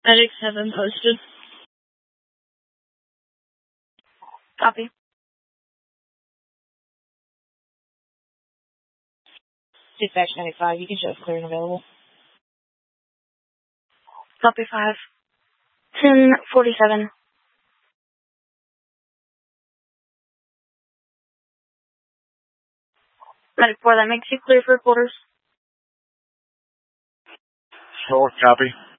Medics have been posted. Copy. Dispatch 95, you can show us clear and available. Copy 5. 1047. Medic 4, that makes you clear for quarters. 4, copy.